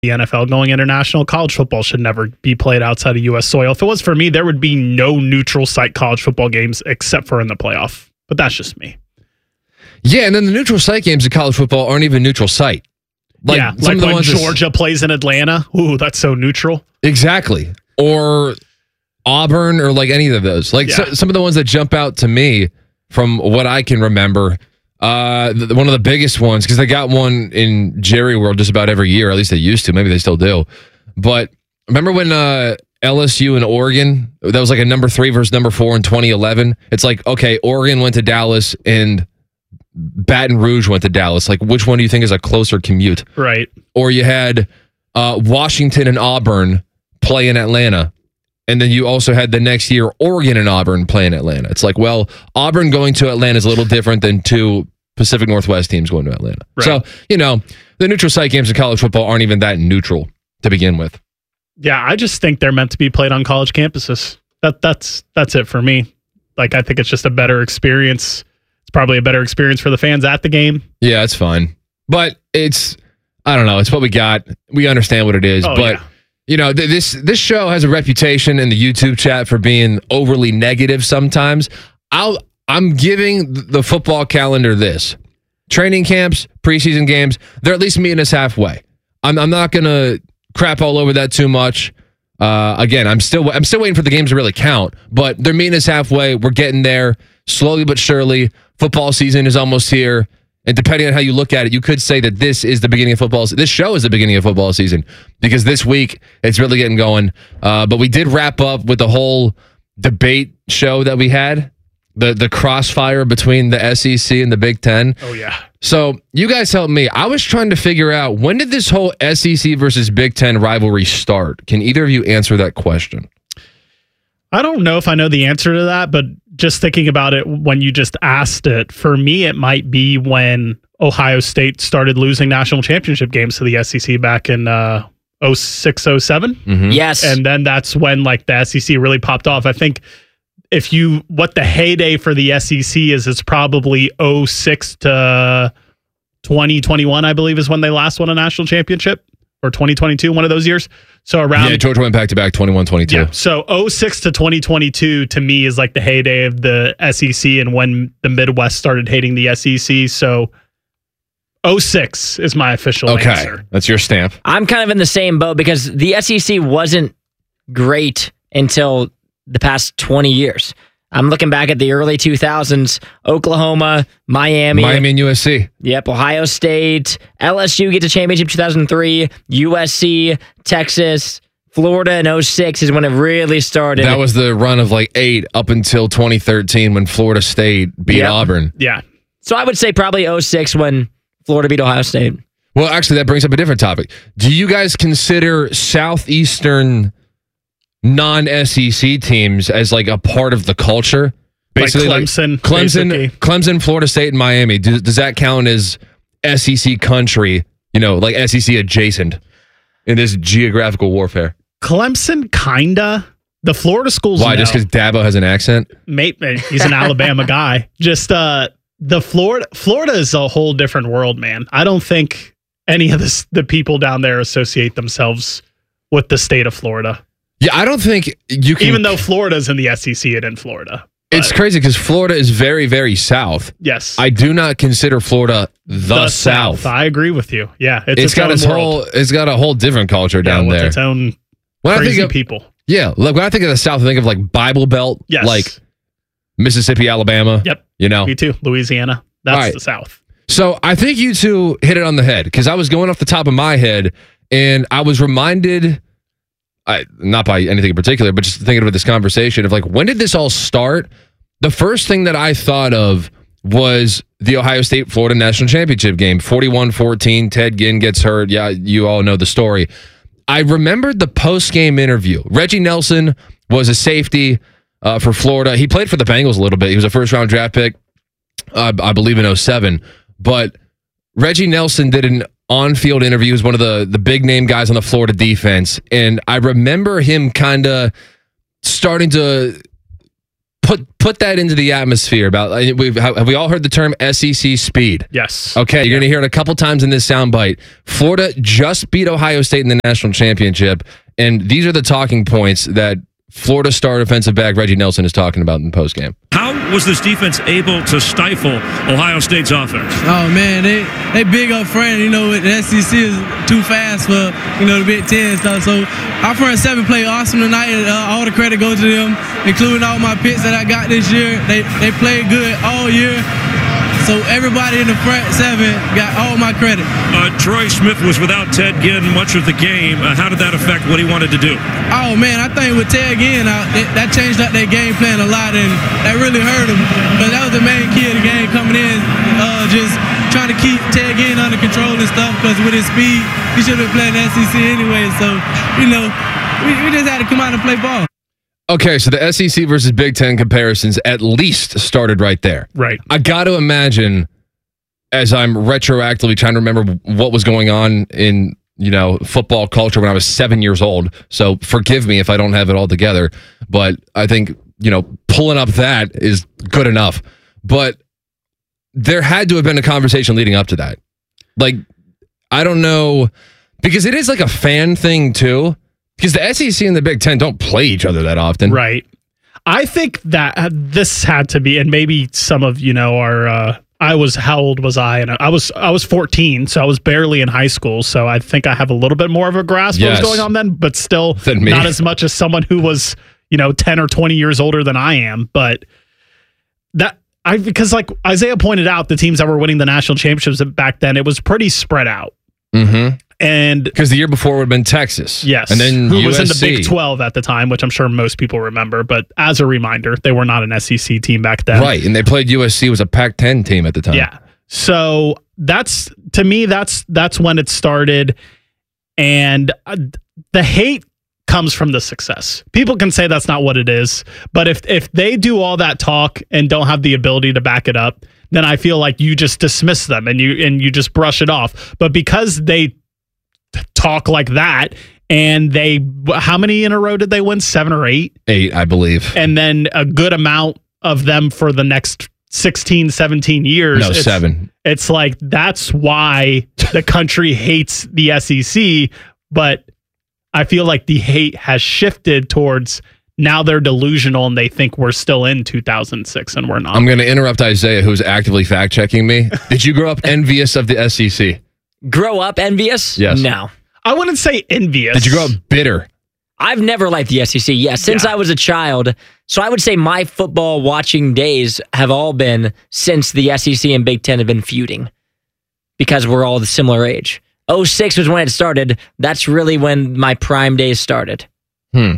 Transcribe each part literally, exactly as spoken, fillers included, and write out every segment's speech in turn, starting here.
the N F L going international. College football should never be played outside of U S soil. If it was for me, there would be no neutral site college football games except for in the playoff. But that's just me. Yeah, and then the neutral site games in college football aren't even neutral site. Like, yeah, like when Georgia is, plays in Atlanta. Ooh, that's so neutral. Exactly. Or Auburn or like any of those. Like yeah. so, some of the ones that jump out to me from what I can remember. Uh, the, one of the biggest ones, because they got one in Jerry World just about every year. At least they used to. Maybe they still do. But remember when uh, L S U and Oregon, that was like a number three versus number four in twenty eleven? It's like, okay, Oregon went to Dallas and Baton Rouge went to Dallas. Like, which one do you think is a closer commute? Right. Or you had uh, Washington and Auburn play in Atlanta. And then you also had the next year Oregon and Auburn play in Atlanta. It's like, well, Auburn going to Atlanta is a little different than two Pacific Northwest teams going to Atlanta. Right. So, you know, the neutral site games in college football aren't even that neutral to begin with. Yeah, I just think they're meant to be played on college campuses. That that's that's it for me. Like, I think it's just a better experience. It's probably a better experience for the fans at the game. Yeah, it's fine. But it's, I don't know, it's what we got. We understand what it is. Oh, but, yeah. you know, th- this this show has a reputation in the YouTube chat for being overly negative sometimes. I'll, I'm giving the football calendar this. Training camps, preseason games, they're at least meeting us halfway. I'm, I'm not going to crap all over that too much. Uh, again, I'm still I'm still waiting for the games to really count, but they're meeting us halfway. We're getting there slowly but surely. Football season is almost here, and depending on how you look at it, you could say that this is the beginning of football. This show is the beginning of football season because this week it's really getting going. Uh, but we did wrap up with the whole debate show that we had, the the crossfire between the S E C and the Big Ten. Oh yeah. So you guys help me. I was trying to figure out, when did this whole S E C versus Big Ten rivalry start? Can either of you answer that question? I don't know if I know the answer to that, but just thinking about it when you just asked it, for me, it might be when Ohio State started losing national championship games to the S E C back in uh, oh six, oh seven. Mm-hmm. Yes. And then that's when like the S E C really popped off. I think if you, what the heyday for the S E C is, it's probably oh six to twenty twenty-one, I believe, is when they last won a national championship, or twenty twenty-two, one of those years. So around, yeah, Georgia went back to back twenty-one twenty-two. Yeah, so oh six to twenty twenty-two to me is like the heyday of the S E C and when the Midwest started hating the S E C. So oh six is my official okay, answer. That's your stamp. I'm kind of in the same boat because the S E C wasn't great until the past twenty years. I'm looking back at the early two thousands, Oklahoma, Miami. Miami and U S C. Yep, Ohio State, L S U get to championship two thousand three, U S C, Texas, Florida in oh six is when it really started. That was the run of like eight up until twenty thirteen when Florida State beat yep. Auburn. Yeah. So I would say probably oh six when Florida beat Ohio State. Well, actually, that brings up a different topic. Do you guys consider Southeastern non-S E C teams as like a part of the culture? Basically, like Clemson, like Clemson, basically. Clemson, Florida State, and Miami. Does, does that count as S E C country? You know, like S E C adjacent in this geographical warfare. Clemson, kinda. The Florida schools. Why? No. Just because Dabo has an accent? Mate, he's an Alabama guy. Just uh, the Florida. Florida is a whole different world, man. I don't think any of this, the people down there associate themselves with the state of Florida. Yeah, I don't think you can. Even though Florida's in the S E C and in Florida. It's crazy because Florida is very, very south. Yes. I do not consider Florida the, the south. south. I agree with you. Yeah. It's, it's its got own its world. whole it's got a whole different culture yeah, down with there. Its own when crazy I think of, people. Yeah. Like when I think of the south, I think of like Bible Belt. Yes. Like Mississippi, Alabama. Yep. You know. Me too. Louisiana. That's right. the south. So I think you two hit it on the head because I was going off the top of my head and I was reminded, I, not by anything in particular, but just thinking about this conversation of like, when did this all start? The first thing that I thought of was the Ohio State-Florida National Championship game, forty-one fourteen. Ted Ginn gets hurt. Yeah, you all know the story. I remembered the post-game interview. Reggie Nelson was a safety uh, for Florida. He played for the Bengals a little bit. He was a first-round draft pick, uh, I believe in oh seven. But Reggie Nelson did an on-field interview. He was one of the, the big-name guys on the Florida defense. And I remember him kind of starting to put put that into the atmosphere. About we've have we all heard the term S E C speed? Yes. Okay, you're going to hear it a couple times in this soundbite. Florida just beat Ohio State in the national championship, and these are the talking points that Florida star defensive back Reggie Nelson is talking about in the postgame. How was this defense able to stifle Ohio State's offense? Oh, man, they they big up front. You know, the S E C is too fast for, you know, the Big Ten and stuff. So our front seven played awesome tonight. Uh, all the credit goes to them, including all my picks that I got this year. They, they played good all year. So everybody in the front seven got all my credit. Uh, Troy Smith was without Ted Ginn much of the game. Uh, how did that affect what he wanted to do? Oh, man, I think with Ted Ginn, uh, that, that changed up their game plan a lot, and that really hurt them. But that was the main key of the game coming in, uh, just trying to keep Ted Ginn under control and stuff, because with his speed, he should have been playing the S E C anyway. So, you know, we, we just had to come out and play ball. Okay, so the S E C versus Big Ten comparisons at least started right there. Right. I got to imagine, as I'm retroactively trying to remember what was going on in, you know, football culture when I was seven years old. So forgive me if I don't have it all together. But I think, you know, pulling up that is good enough. But there had to have been a conversation leading up to that. Like, I don't know, because it is like a fan thing too. Because the S E C and the Big Ten don't play each other that often. Right. I think that uh, this had to be, and maybe some of, you know, our, uh, I was, how old was I? And I was, I was fourteen, so I was barely in high school. So I think I have a little bit more of a grasp Yes. of what's going on then, but still Than me. not as much as someone who was, you know, ten or twenty years older than I am. But that, I, because like Isaiah pointed out, the teams that were winning the national championships back then, it was pretty spread out. Mm-hmm. And because the year before would have been Texas. yes, And then who U S C. was in the Big twelve at the time, which I'm sure most people remember. But as a reminder, they were not an S E C team back then. Right. And they played U S C, was a Pac ten team at the time. Yeah. So that's, to me, that's that's when it started. And uh, the hate comes from the success. People can say that's not what it is. But if if they do all that talk and don't have the ability to back it up, then I feel like you just dismiss them and you and you just brush it off. But because they talk like that, and they, how many in a row did they win? Seven or eight? Eight, I believe. And then a good amount of them for the next sixteen, seventeen years. No, it's, seven. It's like, that's why the country hates the S E C. But I feel like the hate has shifted towards, now they're delusional and they think we're still in two thousand six and we're not. I'm going to interrupt Isaiah, who's actively fact-checking me. Did you grow up envious of the S E C? Grow up envious? Yes. No. I wouldn't say envious. Did you grow up bitter? I've never liked the S E C. Yes, since Yeah. I was a child. So I would say my football watching days have all been since the S E C and Big Ten have been feuding, because we're all the similar age. oh six was when it started. That's really when my prime days started. Hmm.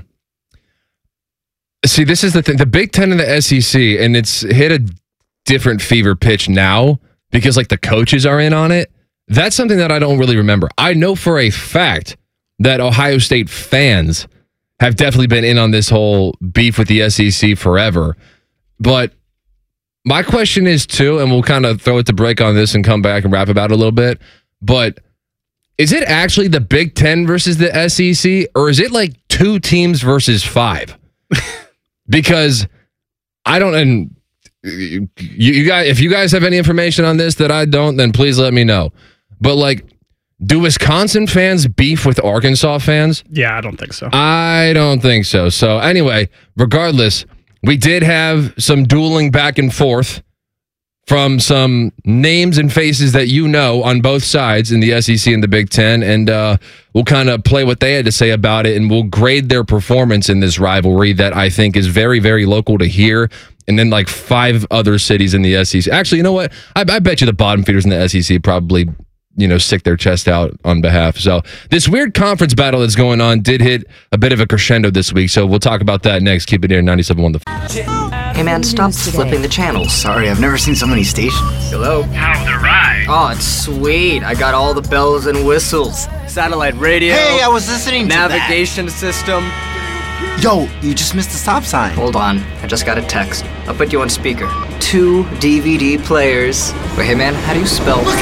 See, this is the thing. The Big Ten and the S E C, and it's hit a different fever pitch now because, like, the coaches are in on it. That's something that I don't really remember. I know for a fact that Ohio State fans have definitely been in on this whole beef with the S E C forever. But my question is, too, and we'll kind of throw it to break on this and come back and rap about it a little bit, but is it actually the Big Ten versus the S E C, or is it like two teams versus five? Because I don't, and you, you guys, if you guys have any information on this that I don't, then please let me know. But like, do Wisconsin fans beef with Arkansas fans? Yeah, I don't think so. I don't think so. So anyway, regardless, we did have some dueling back and forth from some names and faces that you know on both sides in the S E C and the Big Ten, and uh, we'll kind of play what they had to say about it, and we'll grade their performance in this rivalry that I think is very, very local to here, and then like five other cities in the S E C. Actually, you know what? I, I bet you the bottom feeders in the S E C probably, you know, stick their chest out on behalf. So this weird conference battle that's going on did hit a bit of a crescendo this week, so we'll talk about that next. Keep it here, ninety-seven point one The F- Hey man, stop flipping the channels. Sorry, I've never seen so many stations. Hello? How's the ride? Oh, it's sweet. I got all the bells and whistles. Satellite radio. Hey, I was listening to Navigation system. that. Yo, you just missed the stop sign. Hold on, I just got a text. I'll put you on speaker. Two D V D players. Wait, hey man, how do you spell? Look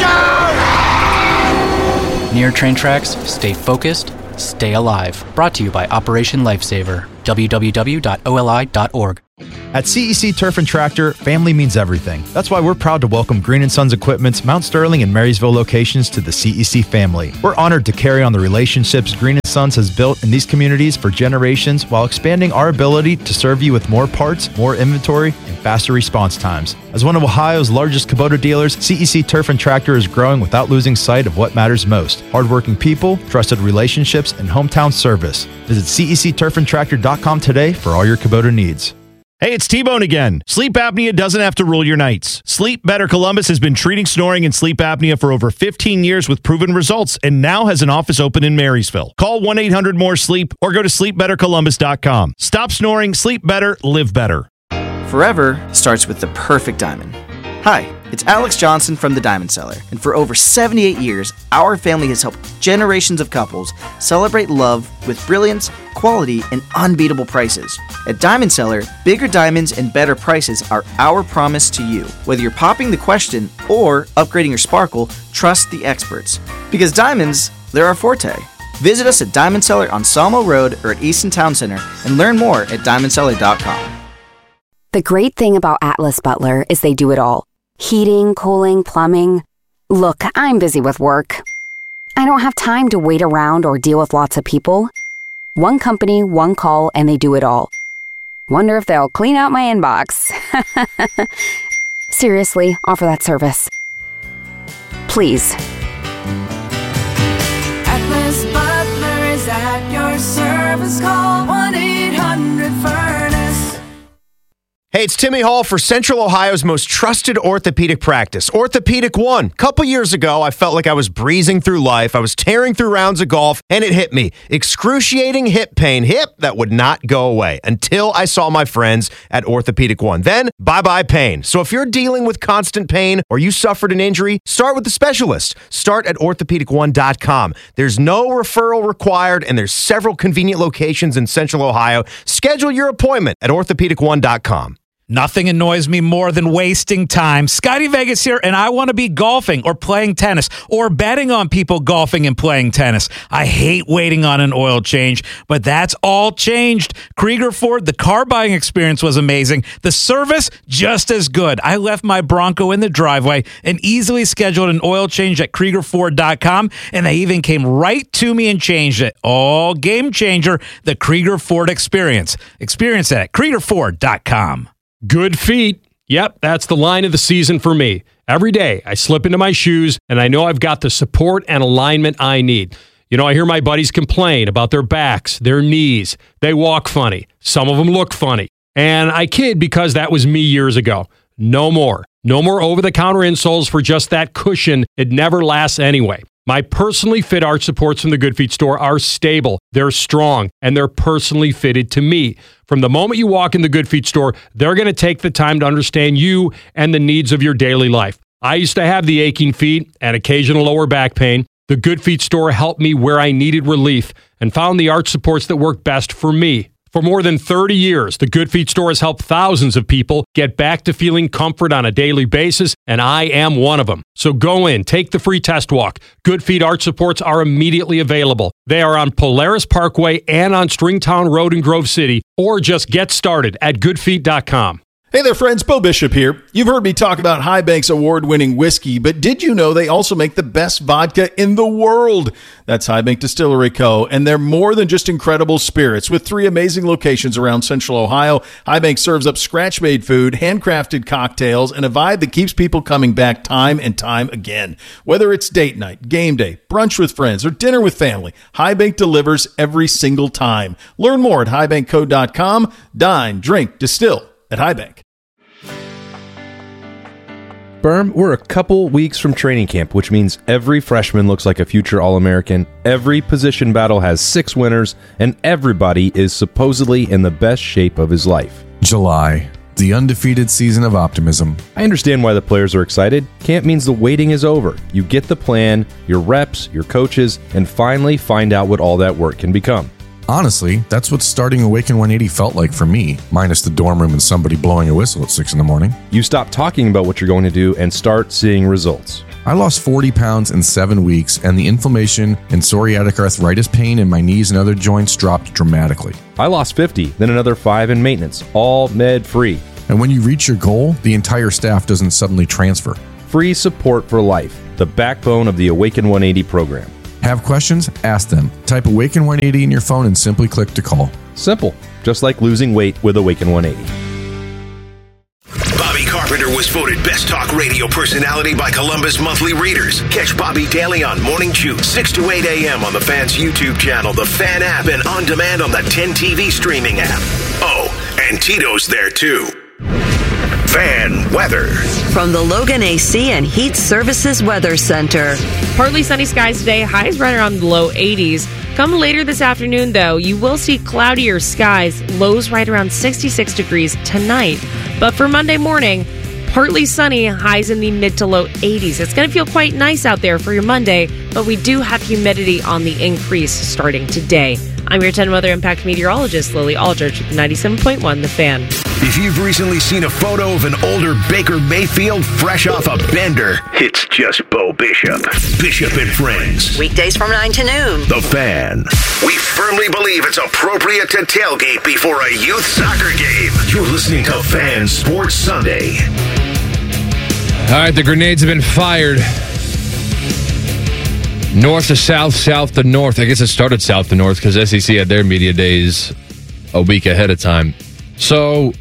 out! Near train tracks, stay focused, stay alive. Brought to you by Operation Lifesaver. w w w dot o l i dot org. At C E C Turf and Tractor, family means everything. That's why we're proud to welcome Green and Sons Equipment's Mount Sterling and Marysville locations to the C E C family. We're honored to carry on the relationships Green and Sons has built in these communities for generations while expanding our ability to serve you with more parts, more inventory, and faster response times. As one of Ohio's largest Kubota dealers, C E C Turf and Tractor is growing without losing sight of what matters most: hardworking people, trusted relationships, and hometown service. Visit C E C turf and tractor dot com today for all your Kubota needs. Hey, it's T-Bone again. Sleep apnea doesn't have to rule your nights. Sleep Better Columbus has been treating snoring and sleep apnea for over fifteen years with proven results and now has an office open in Marysville. Call one eight hundred more sleep or go to sleep better columbus dot com. Stop snoring, sleep better, live better. Forever starts with the perfect diamond. Hi, it's Alex Johnson from The Diamond Seller, and for over seventy-eight years, our family has helped generations of couples celebrate love with brilliance, quality, and unbeatable prices. At Diamond Seller, bigger diamonds and better prices are our promise to you. Whether you're popping the question or upgrading your sparkle, trust the experts. Because diamonds, they're our forte. Visit us at Diamond Seller on Salmo Road or at Easton Town Center and learn more at diamond seller dot com. The great thing about Atlas Butler is they do it all. Heating, cooling, plumbing. Look, I'm busy with work. I don't have time to wait around or deal with lots of people. One company, one call, and they do it all. Wonder if they'll clean out my inbox. Seriously, offer that service. Please. Atlas Butler is at your service. Call one eight hundred furnace. Hey, it's Timmy Hall for Central Ohio's most trusted orthopedic practice, Orthopedic One. A couple years ago, I felt like I was breezing through life. I was tearing through rounds of golf, and it hit me. Excruciating hip pain. Hip that would not go away until I saw my friends at Orthopedic One. Then, bye-bye pain. So if you're dealing with constant pain or you suffered an injury, start with the specialist. Start at orthopedic one dot com. There's no referral required, and there's several convenient locations in Central Ohio. Schedule your appointment at orthopedic one dot com. Nothing annoys me more than wasting time. Scotty Vegas here, and I want to be golfing or playing tennis or betting on people golfing and playing tennis. I hate waiting on an oil change, but that's all changed. Krieger Ford, the car buying experience was amazing. The service, just as good. I left my Bronco in the driveway and easily scheduled an oil change at krieger ford dot com, and they even came right to me and changed it. All game changer, the Krieger Ford experience. Experience it at krieger ford dot com. Good feet. Yep, that's the line of the season for me. Every day, I slip into my shoes, and I know I've got the support and alignment I need. You know, I hear my buddies complain about their backs, their knees. They walk funny. Some of them look funny. And I kid because that was me years ago. No more. No more over-the-counter insoles for just that cushion. It never lasts anyway. My personally fit arch supports from the Good Feet store are stable, they're strong, and they're personally fitted to me. From the moment you walk in the Good Feet store, they're going to take the time to understand you and the needs of your daily life. I used to have the aching feet and occasional lower back pain. The Good Feet store helped me where I needed relief and found the arch supports that work best for me. For more than thirty years, the Good Feet store has helped thousands of people get back to feeling comfort on a daily basis, and I am one of them. So go in, take the free test walk. Good Feet arch supports are immediately available. They are on Polaris Parkway and on Stringtown Road in Grove City, or just get started at good feet dot com. Hey there, friends. Bo Bishop here. You've heard me talk about High Bank's award-winning whiskey, but did you know they also make the best vodka in the world? That's High Bank Distillery Co., and they're more than just incredible spirits. With three amazing locations around Central Ohio, High Bank serves up scratch-made food, handcrafted cocktails, and a vibe that keeps people coming back time and time again. Whether it's date night, game day, brunch with friends, or dinner with family, High Bank delivers every single time. Learn more at high bank co dot com. Dine, drink, distill at High Bank. Berm, we're a couple weeks from training camp, which means every freshman looks like a future All-American, every position battle has six winners, and everybody is supposedly in the best shape of his life. July, the undefeated season of optimism. I understand why the players are excited. Camp means the waiting is over. You get the plan, your reps, your coaches, and finally find out what all that work can become. Honestly, that's what starting Awaken one eighty felt like for me, minus the dorm room and somebody blowing a whistle at six in the morning. You stop talking about what you're going to do and start seeing results. I lost forty pounds in seven weeks, and the inflammation and psoriatic arthritis pain in my knees and other joints dropped dramatically. I lost fifty, then another five in maintenance, all med-free. And when you reach your goal, the entire staff doesn't suddenly transfer. Free support for life, the backbone of the Awaken one eighty program. Have questions? Ask them. Type Awaken one eighty in your phone and simply click to call. Simple, just like losing weight with Awaken one eighty. Bobby Carpenter was voted Best Talk Radio Personality by Columbus Monthly Readers. Catch Bobby daily on Morning Chew, six to eight a.m. on the Fan's YouTube channel, the Fan app, and on demand on the ten T V streaming app. Oh, and Tito's there too. Fan weather. From the Logan A C and Heat Services Weather Center. Partly sunny skies today, highs right around the low eighties. Come later this afternoon, though, you will see cloudier skies, lows right around sixty-six degrees tonight. But for Monday morning, partly sunny, highs in the mid to low eighties. It's going to feel quite nice out there for your Monday, but we do have humidity on the increase starting today. I'm your ten Weather Impact meteorologist, Lily Aldrich, with ninety-seven point one The Fan. If you've recently seen a photo of an older Baker Mayfield fresh off a bender, it's just Bo Bishop. Bishop and Friends. Weekdays from nine to noon. The Fan. We firmly believe it's appropriate to tailgate before a youth soccer game. You're listening to Fan Sports Sunday. All right, the grenades have been fired. North to south, south to north. I guess it started south to north because S E C had their media days a week ahead of time. So,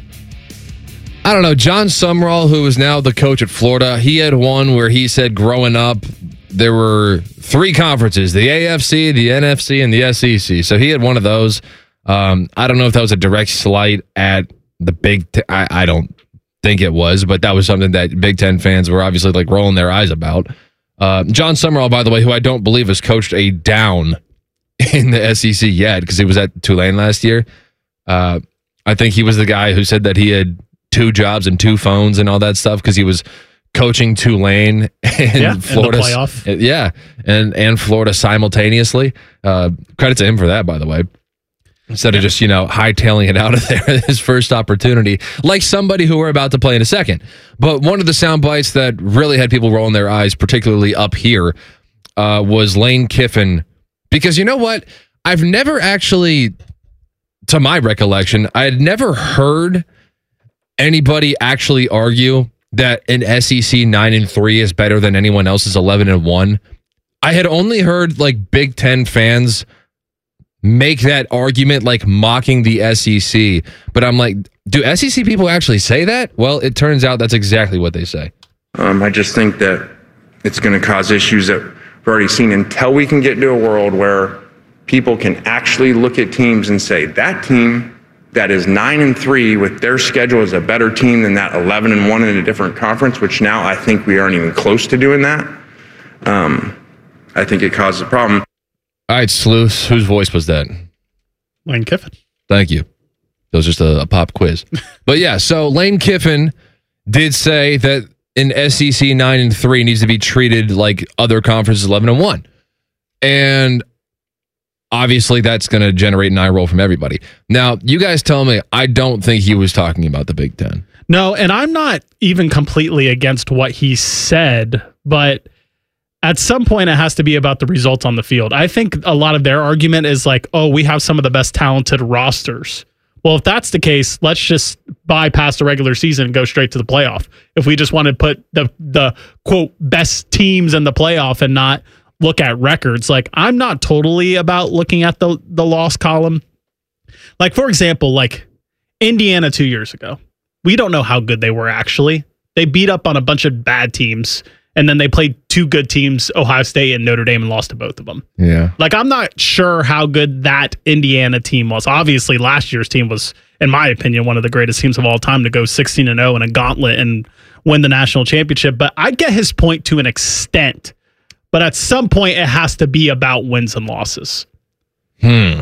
I don't know. John Sumrall, who is now the coach at Florida, he had one where he said growing up, there were three conferences, the A F C, the N F C, and the S E C. So he had one of those. Um, I don't know if that was a direct slight at the Big Ten. I, I don't think it was, but that was something that Big Ten fans were obviously like rolling their eyes about. Uh, John Sumrall, by the way, who I don't believe has coached a down in the S E C yet because he was at Tulane last year. Uh, I think he was the guy who said that he had two jobs and two phones and all that stuff because he was coaching Tulane and yeah, Florida. In the playoff. Yeah, and, and Florida simultaneously. Uh, credit to him for that, by the way. Instead of just, you know, hightailing it out of there his first opportunity, like somebody who we're about to play in a second. But one of the sound bites that really had people rolling their eyes, particularly up here, uh, was Lane Kiffin. Because you know what? I've never actually, to my recollection, I had never heard anybody actually argue that an S E C nine and three is better than anyone else's eleven and one. I had only heard like Big Ten fans make that argument, like mocking the S E C. But I'm like, do S E C people actually say that? Well, it turns out that's exactly what they say. Um, I just think that it's going to cause issues that we've already seen until we can get to a world where people can actually look at teams and say that team that is nine and three with their schedule is a better team than that eleven and one in a different conference, which now I think we aren't even close to doing that. Um, I think it causes a problem. All right, Sleuth, whose voice was that? Lane Kiffin. Thank you. That was just a, a pop quiz. But yeah, so Lane Kiffin did say that an S E C nine and three needs to be treated like other conferences eleven and one. And obviously that's going to generate an eye roll from everybody. Now, you guys tell me, I don't think he was talking about the Big Ten. No, and I'm not even completely against what he said, but at some point, it has to be about the results on the field. I think a lot of their argument is like, oh, we have some of the best talented rosters. Well, if that's the case, let's just bypass the regular season and go straight to the playoff. If we just want to put the, the quote, best teams in the playoff and not look at records, like I'm not totally about looking at the, the loss column. Like, for example, like Indiana two years ago, we don't know how good they were actually. They beat up on a bunch of bad teams. And then they played two good teams, Ohio State and Notre Dame, and lost to both of them. Yeah. Like, I'm not sure how good that Indiana team was. Obviously, last year's team was, in my opinion, one of the greatest teams of all time to go sixteen and oh in a gauntlet and win the national championship. But I get his point to an extent. But at some point, it has to be about wins and losses. Hmm.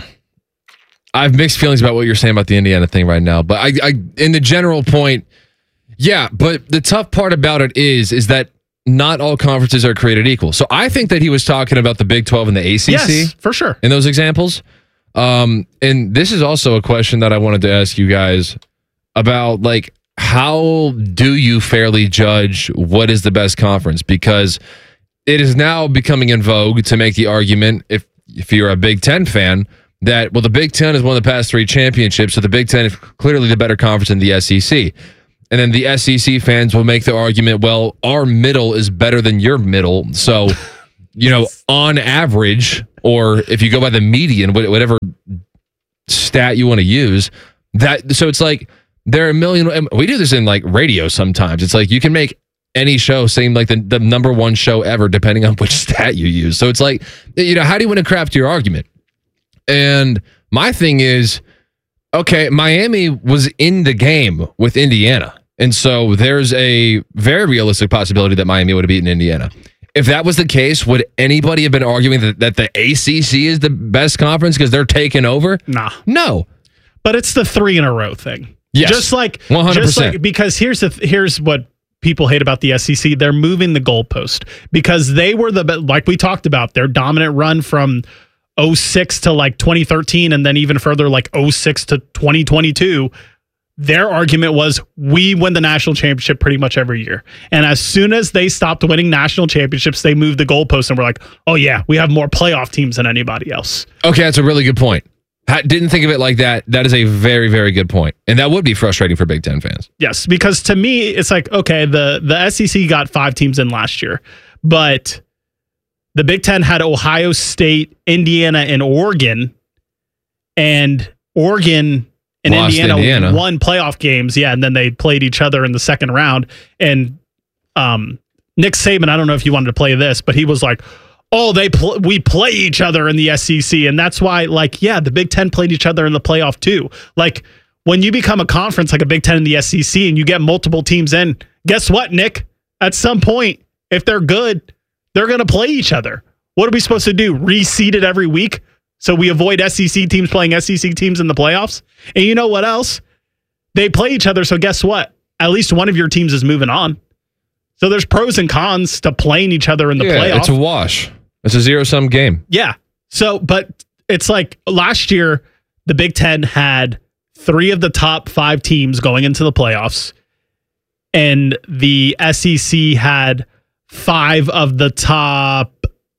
I have mixed feelings about what you're saying about the Indiana thing right now. But I, I in the general point, yeah. But the tough part about it is, is that not all conferences are created equal. So I think that he was talking about the Big twelve and the A C C. Yes, for sure. In those examples. Um, and this is also a question that I wanted to ask you guys about, like, how do you fairly judge what is the best conference? Because it is now becoming in vogue to make the argument, if if you're a Big Ten fan, that, well, the Big Ten has won the past three championships, so the Big Ten is clearly the better conference than the S E C. And then the S E C fans will make the argument, well, our middle is better than your middle. So, you know, on average, or if you go by the median, whatever stat you want to use, that so it's like there are a million. We do this in like radio sometimes. It's like you can make any show seem like the, the number one show ever, depending on which stat you use. So it's like, you know, how do you want to craft your argument? And my thing is, okay, Miami was in the game with Indiana. And so there's a very realistic possibility that Miami would have beaten Indiana. If that was the case, would anybody have been arguing that, that the A C C is the best conference because they're taking over? Nah. No. But it's the three in a row thing. Yes. Just like, one hundred percent. Just like, because here's the here's what people hate about the S E C. They're moving the goalpost because they were the, like we talked about, their dominant run from oh six to like twenty thirteen and then even further like oh six to twenty twenty-two. Their argument was we win the national championship pretty much every year. And as soon as they stopped winning national championships, they moved the goalpost and were like, oh yeah, we have more playoff teams than anybody else. Okay, that's a really good point. I didn't think of it like that. That is a very, very good point. And that would be frustrating for Big Ten fans. Yes, because to me, it's like, okay, the, the S E C got five teams in last year, but the Big Ten had Ohio State, Indiana, and Oregon, and Oregon and Lost Indiana, Indiana won playoff games. Yeah, and then they played each other in the second round. And um, Nick Saban, I don't know if you wanted to play this, but he was like, oh, they pl- we play each other in the S E C. And that's why, like, yeah, the Big Ten played each other in the playoff too. Like, when you become a conference like a Big Ten in the S E C and you get multiple teams in, guess what, Nick? At some point, if they're good, they're going to play each other. What are we supposed to do? Reseed it every week so we avoid S E C teams playing S E C teams in the playoffs? And you know what else? They play each other, so guess what? At least one of your teams is moving on. So there's pros and cons to playing each other in the yeah, playoffs. It's a wash. It's a zero-sum game. Yeah. So, but it's like last year, the Big Ten had three of the top five teams going into the playoffs, and the S E C had five of the top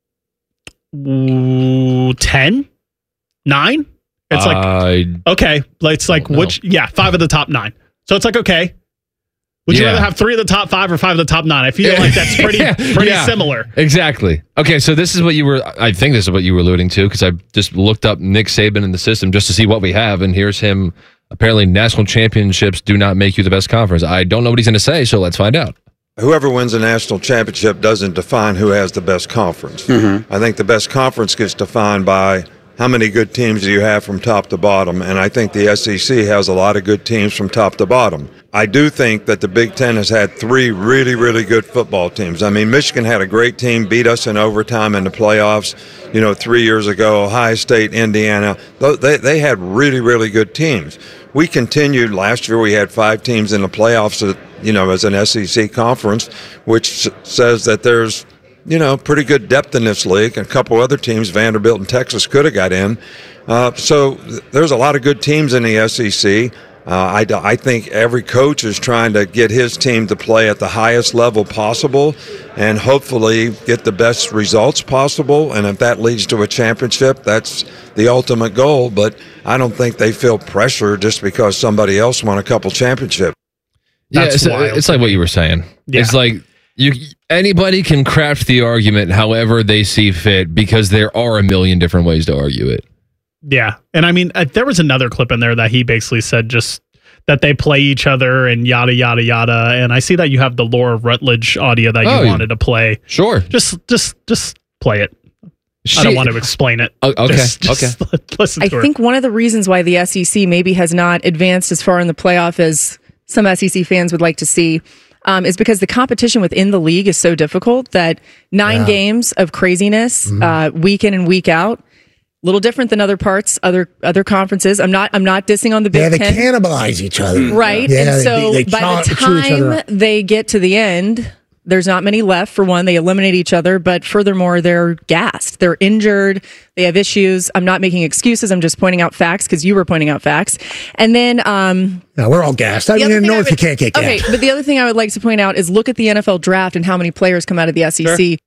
ooh, ten, nine. It's like, uh, okay, it's like which, yeah, five of the top nine. So it's like, okay, would you Yeah. rather have three of the top five or five of the top nine? I feel like that's pretty, Yeah. pretty Yeah. similar. Exactly. Okay, so this is what you were, I think this is what you were alluding to, because I just looked up Nick Saban in the system just to see what we have, and here's him. Apparently, national championships do not make you the best conference. I don't know what he's going to say, so let's find out. Whoever wins a national championship doesn't define who has the best conference. I think the best conference gets defined by how many good teams do you have from top to bottom, and I think the S E C has a lot of good teams from top to bottom. I do think that the Big Ten has had three really, really good football teams. I mean, Michigan had a great team, beat us in overtime in the playoffs, you know, three years ago. Ohio State, Indiana, they, they had really, really good teams. We continued last year. We had five teams in the playoffs, you know, as an S E C conference, which says that there's, you know, pretty good depth in this league. A couple other teams, Vanderbilt and Texas, could have got in. Uh, so th- there's a lot of good teams in the S E C. Uh, I, d- I think every coach is trying to get his team to play at the highest level possible and hopefully get the best results possible. And if that leads to a championship, that's the ultimate goal. But I don't think they feel pressure just because somebody else won a couple championships. Yeah, it's, it's like what you were saying. Yeah. It's like you anybody can craft the argument however they see fit because there are a million different ways to argue it. Yeah. And I mean, uh, there was another clip in there that he basically said just that they play each other and yada, yada, yada. And I see that you have the Laura Rutledge audio that you Oh, wanted to play. Sure. Just, just, just play it. I She- don't want to explain it. Oh, okay, Just, just okay. listen I to her. think one of the reasons why the S E C maybe has not advanced as far in the playoff as some S E C fans would like to see um, is because the competition within the league is so difficult that nine Yeah. games of craziness Mhm. uh, week in and week out. Little different than other parts, other other conferences. I'm not. I'm not dissing on the Big Yeah, they Ten. cannibalize each other. Right. Yeah, and they- so they by chomp- the chew each other time up. they get to the end, there's not many left. For one, they eliminate each other, but furthermore, they're gassed. They're injured. They have issues. I'm not making excuses. I'm just pointing out facts because you were pointing out facts. And then, um, No, we're all gassed. I the mean, other in thing I North, would- you can't get gassed. okay, but the other thing I would like to point out is look at the N F L draft and how many players come out of the S E C.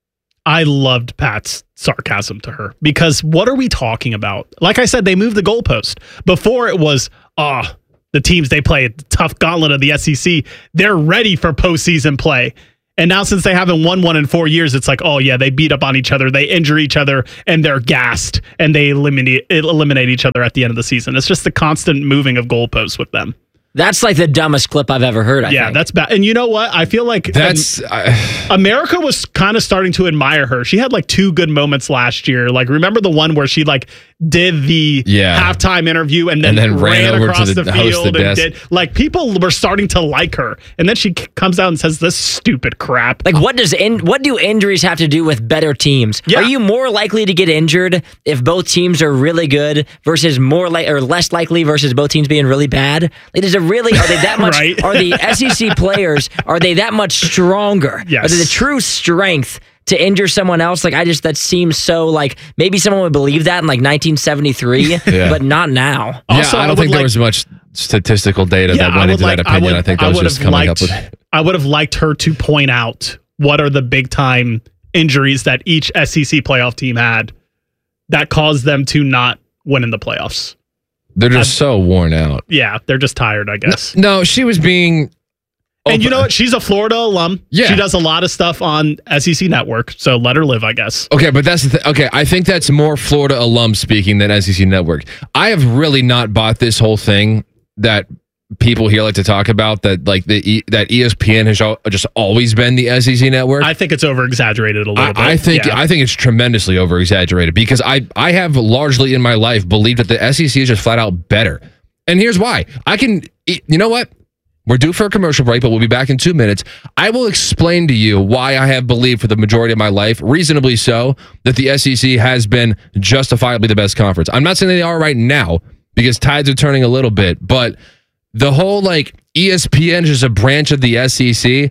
I loved Pat's sarcasm to her because what are we talking about? Like I said, they moved the goalpost. Before it was, oh, the teams they play at the tough gauntlet of the S E C, they're ready for postseason play. And now since they haven't won one in four years, it's like, oh yeah, they beat up on each other, they injure each other, and they're gassed, and they eliminate eliminate each other at the end of the season. It's just the constant moving of goalposts with them. That's like the dumbest clip I've ever heard. I yeah, think. that's bad. And you know what? I feel like that's um, I, America was kind of starting to admire her. She had like two good moments last year. Like, remember the one where she like did the yeah. halftime interview and then, and then ran, ran over across to the, the host field the and desk. did like people were starting to like her. And then she c- comes out and says this stupid crap. Like, what does in, what do injuries have to do with better teams? Yeah. Are you more likely to get injured if both teams are really good versus more like or less likely versus both teams being really bad? Like, is it really are they that much? Right. Are the S E C players are they that much stronger? Yes. Are they the true strength to injure someone else? Like, I just that seems so like maybe someone would believe that in like nineteen seventy-three, Yeah. but not now. Also, yeah, I I don't would think there like- was much statistical data Yeah, that I went would into like- that opinion. I, I would- think that I was would just have coming liked, up with it. I would have liked her to point out what are the big time injuries that each S E C playoff team had that caused them to not win in the playoffs. They're just so worn out. Yeah, they're just tired, I guess. No, she was being. And you know what? She's a Florida alum. Yeah. She does a lot of stuff on S E C Network, so let her live, I guess. Okay, but that's the th- okay. I think that's more Florida alum speaking than S E C Network. I have really not bought this whole thing that people here like to talk about that like the e- that E S P N has al- just always been the S E C Network. I think it's over exaggerated a little I, bit. I think Yeah. I think it's tremendously over exaggerated because I I have largely in my life believed that the S E C is just flat out better, and here's why. I can you know what. We're due for a commercial break, but we'll be back in two minutes. I will explain to you why I have believed for the majority of my life, reasonably so, that the S E C has been justifiably the best conference. I'm not saying they are right now because tides are turning a little bit, but the whole like E S P N is just a branch of the S E C.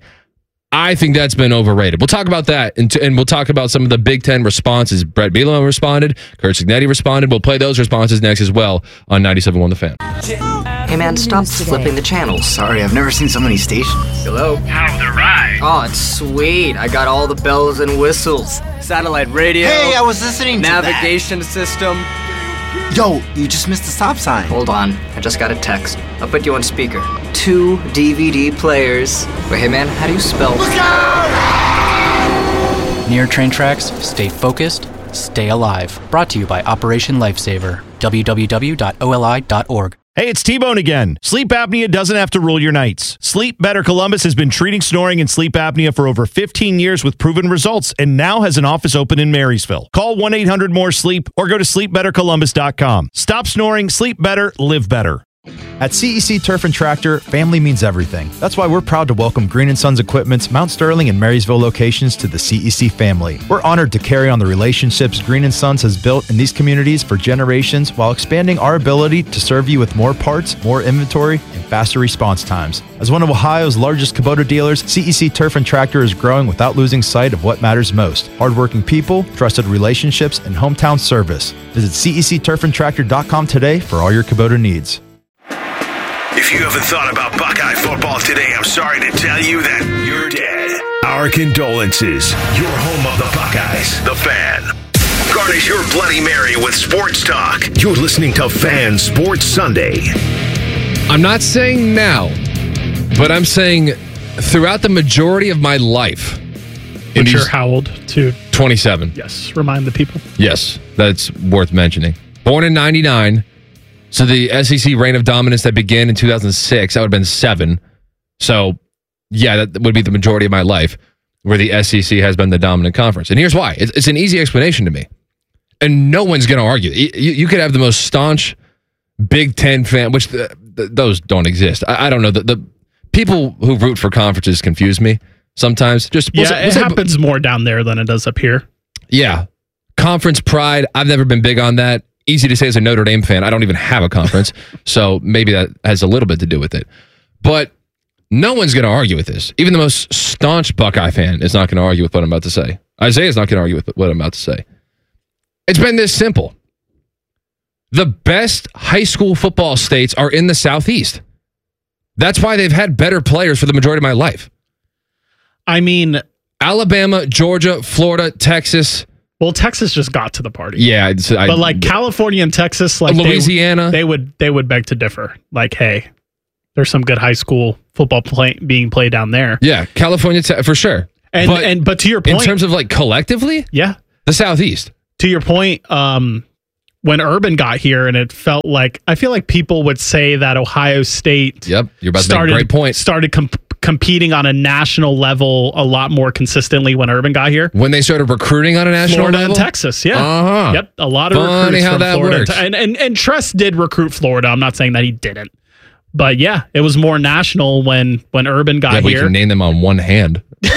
I think that's been overrated. We'll talk about that, and, t- and we'll talk about some of the Big Ten responses. Brett Bielema responded. Kurt Signetti responded. We'll play those responses next as well on ninety-seven point one The Fan. Hey man, stop flipping the channels. Sorry, I've never seen so many stations. Hello? How's the ride? Oh, it's sweet. I got all the bells and whistles. Satellite radio. Hey, I was listening to that. Navigation system. Yo, you just missed the stop sign. Hold on, I just got a text. I'll put you on speaker. Two D V D players. Wait, hey man, how do you spell? Near train tracks, stay focused, stay alive. Brought to you by Operation Lifesaver. w w w dot o l i dot org. Hey, it's T-Bone again. Sleep apnea doesn't have to rule your nights. Sleep Better Columbus has been treating snoring and sleep apnea for over fifteen years with proven results and now has an office open in Marysville. Call one eight hundred more sleep or go to sleep better columbus dot com. Stop snoring, sleep better, live better. At C E C Turf and Tractor, family means everything. That's why we're proud to welcome Green and Sons Equipment's Mount Sterling and Marysville locations to the C E C family. We're honored to carry on the relationships Green and Sons has built in these communities for generations while expanding our ability to serve you with more parts, more inventory, and faster response times. As one of Ohio's largest Kubota dealers, C E C Turf and Tractor is growing without losing sight of what matters most: hardworking people, trusted relationships, and hometown service. Visit C E C turf and tractor dot com today for all your Kubota needs. If you haven't thought about Buckeye football today, I'm sorry to tell you that you're dead. Our condolences. You're home of the Buckeyes, the Fan. Garnish your Bloody Mary with sports talk. You're listening to Fan Sports Sunday. I'm not saying now, but I'm saying throughout the majority of my life. But you're how old, too? twenty-seven. Yes, remind the people. Yes, that's worth mentioning. Born in ninety-nine. So the S E C reign of dominance that began in two thousand six, that would have been seven. So, yeah, that would be the majority of my life where the S E C has been the dominant conference. And here's why. It's, it's an easy explanation to me. And no one's going to argue. You, you could have the most staunch Big Ten fan, which the, the, those don't exist. I, I don't know. The, the people who root for conferences confuse me sometimes. Just Yeah, we'll say- it we'll say- happens more down there than it does up here. Yeah. Conference pride. I've never been big on that. Easy to say as a Notre Dame fan. I don't even have a conference. So maybe that has a little bit to do with it. But no one's going to argue with this. Even the most staunch Buckeye fan is not going to argue with what I'm about to say. Isaiah's not going to argue with what I'm about to say. It's been this simple. The best high school football states are in the Southeast. That's why they've had better players for the majority of my life. I mean, Alabama, Georgia, Florida, Texas. Well, Texas just got to the party. Yeah, it's, I, but like California and Texas, like Louisiana, they, they would they would beg to differ. Like, hey, there's some good high school football play, being played down there. Yeah, California te- for sure. And but and but to your point, in terms of like collectively, yeah, the Southeast. To your point, um, when Urban got here, and it felt like I feel like people would say that Ohio State. Yep, you're about started, to make a great point. Started comp- competing on a national level a lot more consistently when Urban got here. When they started recruiting on a national Florida level? and Texas, yeah. Uh-huh. Yep, a lot of Funny recruits how from that Florida. works. And, and, and Tress did recruit Florida. I'm not saying that he didn't. But yeah, it was more national when, when Urban got yeah, we here. can name them on one hand.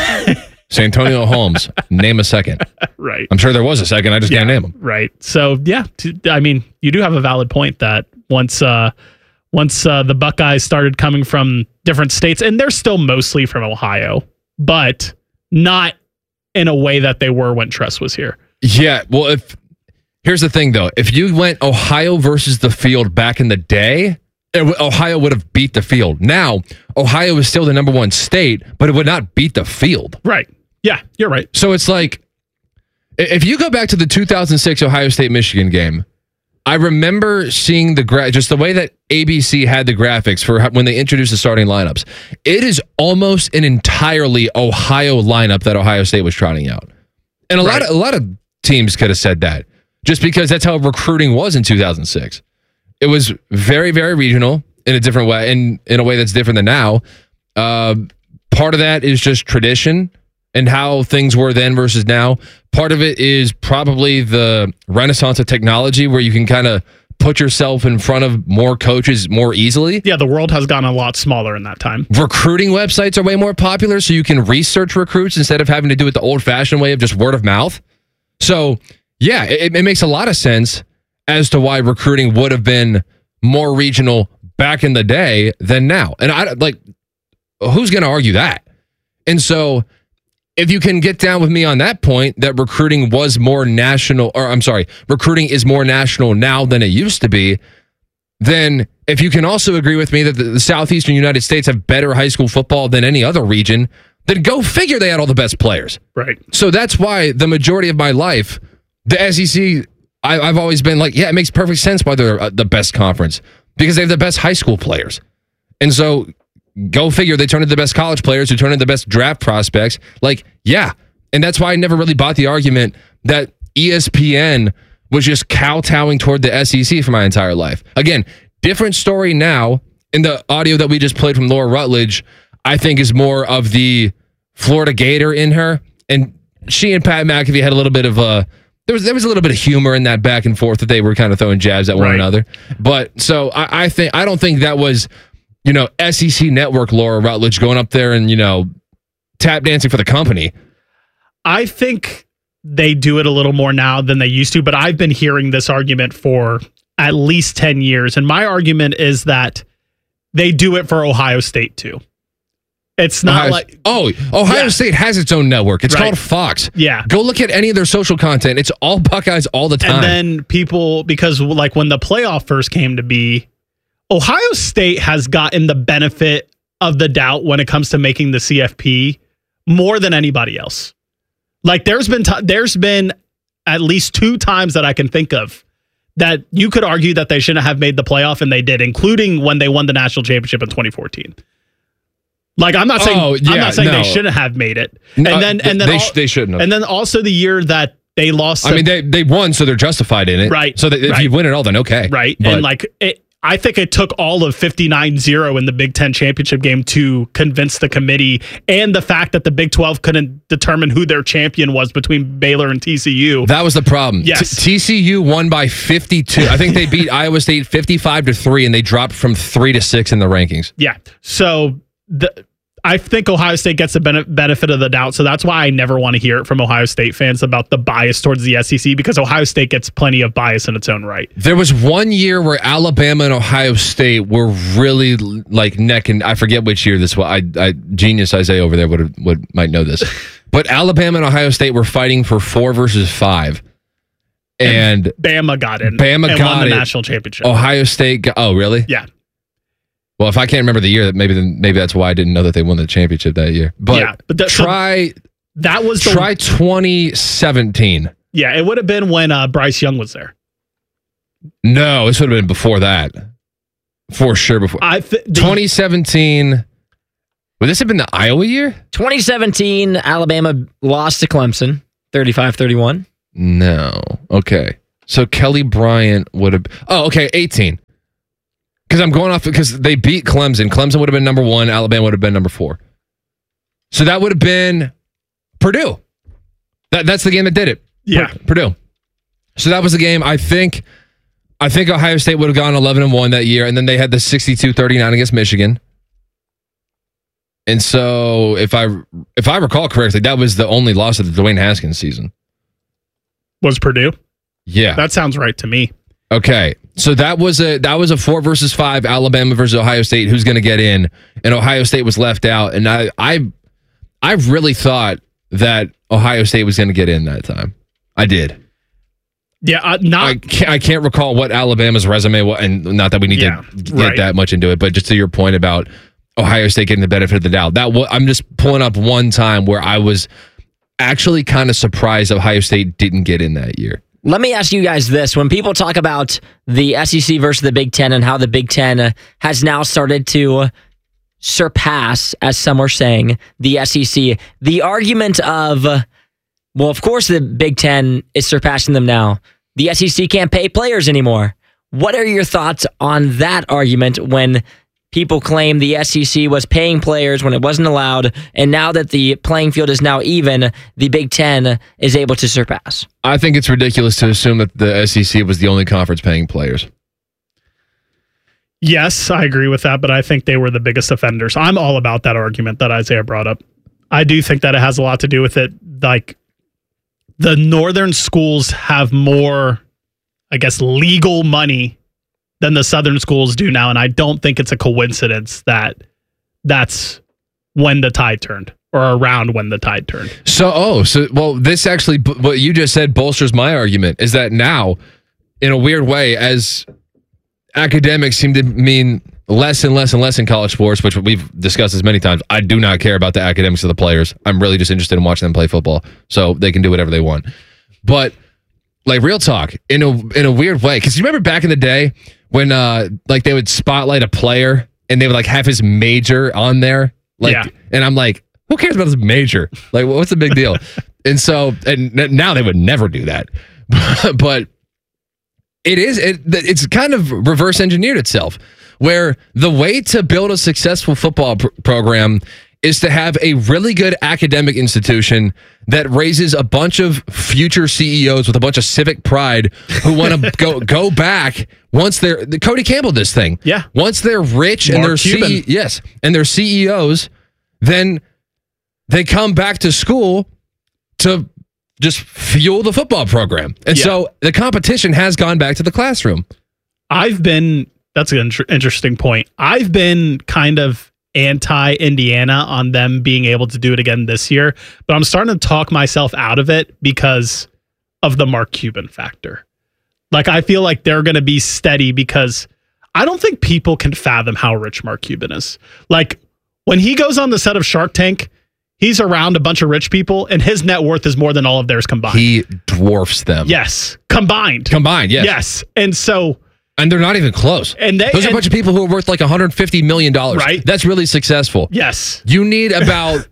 Santonio Holmes, name a second. Right. I'm sure there was a second. I just Yeah, can't name them. Right. So yeah, t- I mean, you do have a valid point that once uh, once uh, the Buckeyes started coming from different states, and they're still mostly from Ohio, but not in a way that they were when Tress was here. Yeah. Well, if here's the thing though, if you went Ohio versus the field back in the day, it w- Ohio would have beat the field. Now, Ohio is still the number one state, but it would not beat the field. Right. Yeah, you're right. So it's like, i- if you go back to the two thousand six Ohio State-Michigan game, I remember seeing the gra- just the way that A B C had the graphics for how, when they introduced the starting lineups. It is almost an entirely Ohio lineup that Ohio State was trotting out, and a Right. lot of a lot of teams could have said that just because that's how recruiting was in two thousand six. It was very very regional in a different way, and in a way that's different than now. Uh, part of that is just tradition and how things were then versus now. Part of it is probably the renaissance of technology where you can kind of put yourself in front of more coaches more easily. Yeah, the world has gotten a lot smaller in that time. Recruiting websites are way more popular, so you can research recruits instead of having to do it the old-fashioned way of just word of mouth. So, yeah, it, it makes a lot of sense as to why recruiting would have been more regional back in the day than now. And I like, who's going to argue that? And so, if you can get down with me on that point, that recruiting was more national, or I'm sorry, recruiting is more national now than it used to be, then if you can also agree with me that the, the Southeastern United States have better high school football than any other region, then go figure they had all the best players. Right. So that's why the majority of my life, the S E C, I, I've always been like, yeah, it makes perfect sense why they're uh, the best conference, because they have the best high school players. And so go figure, they turn into the best college players who turn into the best draft prospects. Like, yeah. And that's why I never really bought the argument that E S P N was just kowtowing toward the S E C for my entire life. Again, different story now. In the audio that we just played from Laura Rutledge, I think is more of the Florida Gator in her. And she and Pat McAfee had a little bit of a, there was there was a little bit of humor in that back and forth that they were kind of throwing jabs at one Right. another. But so I, I think, I don't think that was, you know, S E C Network Laura Rutledge going up there and, you know, tap dancing for the company. I think they do it a little more now than they used to, but I've been hearing this argument for at least ten years. And my argument is that they do it for Ohio State too. It's not Ohio, like... Oh, Ohio Yeah. State has its own network. It's Right. called Fox. Yeah. Go look at any of their social content. It's all Buckeyes all the time. And then people, because like when the playoff first came to be, Ohio State has gotten the benefit of the doubt when it comes to making the C F P more than anybody else. Like there's been t- there's been at least two times that I can think of that you could argue that they shouldn't have made the playoff, and they did, including when they won the national championship in twenty fourteen. Like I'm not saying Oh, I'm yeah, not saying no. they shouldn't have made it, and No, then and then they al- sh- they shouldn't have. and then also the year that they lost. I to- mean, they they won, so they're justified in it. Right, So that if right. you win it all, then okay. Right. But And like, it, I think it took all of fifty-nine zero in the Big Ten championship game to convince the committee, and the fact that the Big twelve couldn't determine who their champion was between Baylor and T C U. that was the problem. Yes. T- TCU won by fifty-two. I think they beat Iowa State fifty-five to three, and they dropped from three to six in the rankings. Yeah. So the, I think Ohio State gets the bene- benefit of the doubt. So that's why I never want to hear it from Ohio State fans about the bias towards the S E C, because Ohio State gets plenty of bias in its own right. There was one year where Alabama and Ohio State were really like neck and I forget which year this was. I, I genius Isaiah over there would would might know this, but Alabama and Ohio State were fighting for four versus five, and, and Bama got in. Bama and got won the it. national championship. Ohio State. Got, oh, really? Yeah. Well, if I can't remember the year, that maybe then maybe that's why I didn't know that they won the championship that year. But, Yeah, but that- so- try that was the, Try twenty seventeen. Yeah, it would have been when uh, Bryce Young was there. No, this would have been before that. For sure before. I th- the, twenty seventeen. Would this have been the Iowa year? twenty seventeen, Alabama lost to Clemson, thirty-five thirty-one. No. Okay. So Kelly Bryant would have... Oh, okay, eighteen. Because I'm going off... Because they beat Clemson. Clemson would have been number one. Alabama would have been number four. So that would have been Purdue. That, that's the game that did it. Yeah. Purdue. So that was the game. I think... I think Ohio State would have gone eleven and one that year, and then they had the sixty-two thirty-nine against Michigan. And so, if I if I recall correctly, that was the only loss of the Dwayne Haskins season. Was Purdue? Yeah, that sounds right to me. Okay, so that was a that was a four versus five, Alabama versus Ohio State. Who's going to get in? And Ohio State was left out. And I I I really thought that Ohio State was going to get in that time. I did. Yeah, uh, not. I can't, I can't recall what Alabama's resume was, and not that we need Yeah, to get right. that much into it, but just to your point about Ohio State getting the benefit of the doubt. That wa- I'm just pulling up one time where I was actually kind of surprised Ohio State didn't get in that year. Let me ask you guys this. When people talk about the S E C versus the Big Ten and how the Big Ten uh, has now started to surpass, as some are saying, the S E C, the argument of, uh, well, of course the Big Ten is surpassing them now. The S E C can't pay players anymore. What are your thoughts on that argument when people claim the S E C was paying players when it wasn't allowed, and now that the playing field is now even, the Big Ten is able to surpass? I think it's ridiculous to assume that the S E C was the only conference paying players. Yes, I agree with that, but I think they were the biggest offenders. I'm all about that argument that Isaiah brought up. I do think that it has a lot to do with it. Like, the northern schools have more, I guess, legal money than the southern schools do now, and I don't think it's a coincidence that that's when the tide turned, or around when the tide turned. So, oh, so, well, this actually, what you just said bolsters my argument, is that now, in a weird way, as academics seem to mean less and less and less in college sports, which we've discussed this many times, I do not care about the academics of the players. I'm really just interested in watching them play football, so they can do whatever they want. But, like, real talk, in a in a weird way, because you remember back in the day when, uh, like, they would spotlight a player, and they would, like, have his major on there? Like, Yeah. And I'm like, who cares about his major? Like, what's the big deal? And so, and n- now they would never do that. But it is, it, it's kind of reverse engineered itself, where the way to build a successful football pr- program is to have a really good academic institution that raises a bunch of future C E Os with a bunch of civic pride who want to go go back once they're Cody Campbell this thing. Yeah. Once they're rich and Mark they're Cuban. C- yes, and they're C E Os, then they come back to school to just fuel the football program. And Yeah. so the competition has gone back to the classroom. I've been, that's an inter- interesting point. I've been kind of anti-Indiana on them being able to do it again this year, but I'm starting to talk myself out of it because of the Mark Cuban factor. Like, I feel like they're going to be steady because I don't think people can fathom how rich Mark Cuban is. Like, when he goes on the set of Shark Tank, he's around a bunch of rich people, and his net worth is more than all of theirs combined. He dwarfs them. Yes, combined. Combined, yes. Yes, and so... And they're not even close. And they, Those are and, a bunch of people who are worth like one hundred fifty million dollars. Right. That's really successful. Yes. You need about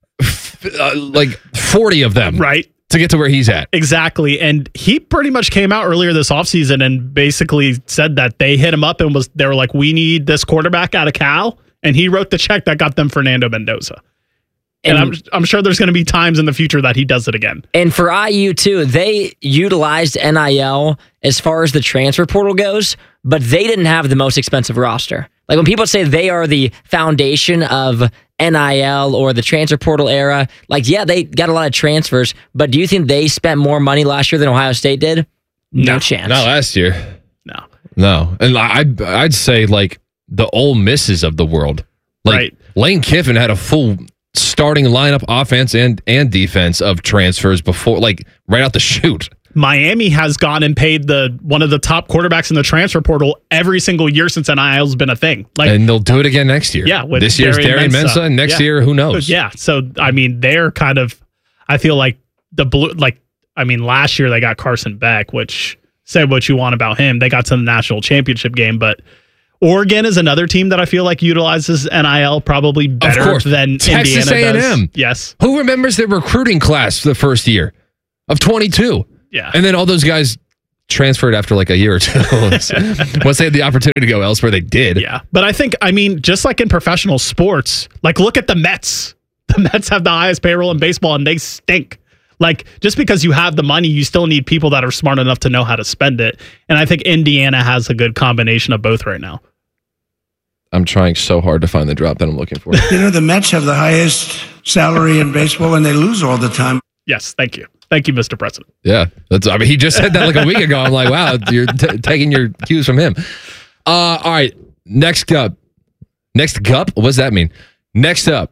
f- uh, like forty of them. Right. To get to where he's at. Exactly. And he pretty much came out earlier this offseason and basically said that they hit him up and was they were like, we need this quarterback out of Cal. And he wrote the check that got them Fernando Mendoza. And, and I'm I'm sure there's going to be times in the future that he does it again. And for I U, too, they utilized N I L as far as the transfer portal goes, but they didn't have the most expensive roster. Like, when people say they are the foundation of N I L or the transfer portal era, like, yeah, they got a lot of transfers, but do you think they spent more money last year than Ohio State did? No, No. chance. Not last year. No. No. And I, I'd say like the Ole Misses of the world. Like Right. Lane Kiffin had a full starting lineup, offense and and defense of transfers before, like right out the chute. Miami has gone and paid the one of the top quarterbacks in the transfer portal every single year since N I L's been a thing. Like, and they'll do it again next year. yeah, with this year's Darian Mensah, and next Yeah. year, who knows? Yeah. So, I mean, they're kind of, I feel like the blue, like, I mean, last year they got Carson Beck, which say what you want about him. They got to the national championship game, but Oregon is another team that I feel like utilizes N I L probably better than Texas Indiana A and M. does. Yes. Who remembers their recruiting class the first year of twenty-two? Yeah. And then all those guys transferred after like a year or two. Once they had the opportunity to go elsewhere, they did. Yeah. But I think, I mean, just like in professional sports, like look at the Mets. The Mets have the highest payroll in baseball and they stink. Like, just because you have the money, you still need people that are smart enough to know how to spend it. And I think Indiana has a good combination of both right now. I'm trying so hard to find the drop that I'm looking for. You know, the Mets have the highest salary in baseball and they lose all the time. Yes, thank you. Thank you, Mister President. Yeah. That's, I mean, he just said that like a week ago. I'm like, wow, you're t- taking your cues from him. Uh, all right. Next up. Next up? What does that mean? Next up.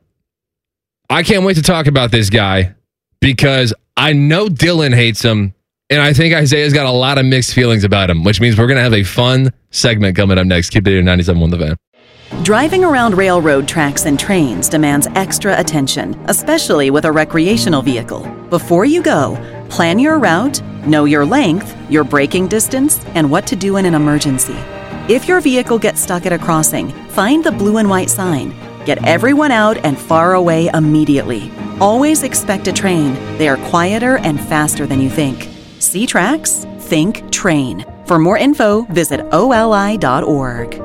I can't wait to talk about this guy because I know Dylan hates him, and I think Isaiah's got a lot of mixed feelings about him, which means we're going to have a fun segment coming up next. Keep it here, ninety-seven point one The Fan. Driving around railroad tracks and trains demands extra attention, especially with a recreational vehicle. Before you go, plan your route, know your length, your braking distance, and what to do in an emergency. If your vehicle gets stuck at a crossing, find the blue and white sign. Get everyone out and far away immediately. Always expect a train. They are quieter and faster than you think. See tracks? Think train. For more info, visit O L I dot org.